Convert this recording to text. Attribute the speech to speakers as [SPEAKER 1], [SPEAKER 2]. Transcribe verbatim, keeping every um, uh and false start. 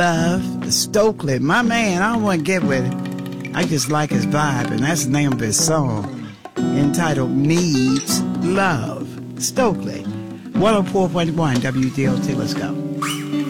[SPEAKER 1] Love Stokely, my man. I don't want to get with it. I just like his vibe, and that's the name of his song, entitled Needs Love. Stokely, one oh four point one W D O T. Let's go.